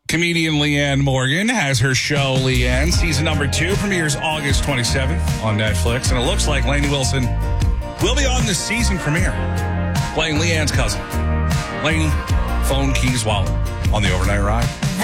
Comedian Leanne Morgan has her show, Leanne. Season number 2 premieres August 27th on Netflix. And it looks like Lainey Wilson will be on the season premiere, playing Leanne's cousin. Lainey, phone, keys, wallet on the overnight ride.